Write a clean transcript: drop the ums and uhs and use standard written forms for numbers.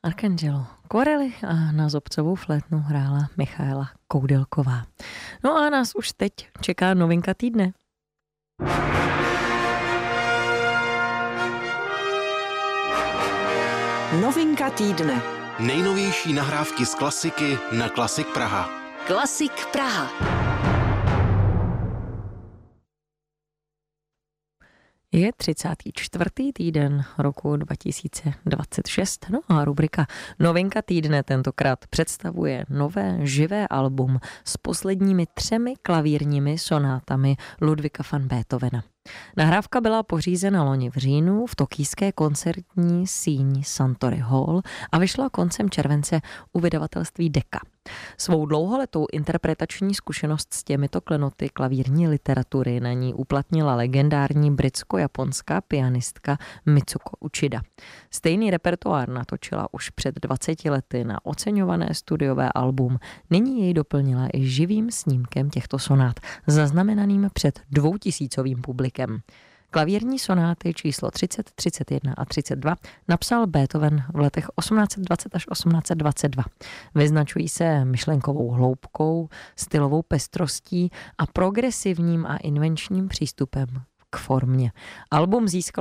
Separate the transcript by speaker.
Speaker 1: Arcangelo Corelli a na zobcovou flétnu hrála Michaela Koudelková. No a nás už teď čeká novinka týdne.
Speaker 2: Novinka týdne.
Speaker 3: Nejnovější nahrávky z klasiky na Klasik Praha.
Speaker 2: Klasik Praha.
Speaker 1: Je 34. týden roku 2026, no a rubrika Novinka týdne tentokrát představuje nové živé album s posledními 3 klavírními sonátami Ludwiga van Beethovena. Nahrávka byla pořízena loni v říjnu v tokijské koncertní síni Suntory Hall a vyšla koncem července u vydavatelství Decca. Svou dlouholetou interpretační zkušenost s těmito klenoty klavírní literatury na ní uplatnila legendární britsko-japonská pianistka Mitsuko Uchida. Stejný repertoár natočila už před 20 lety na oceňované studiové album. Nyní jej doplnila i živým snímkem těchto sonát, zaznamenaným před 2000 publikem. Klavírní sonáty číslo 30, 31 a 32 napsal Beethoven v letech 1820 až 1822. Vyznačují se myšlenkovou hloubkou, stylovou pestrostí a progresivním a invenčním přístupem k formě. Album získalo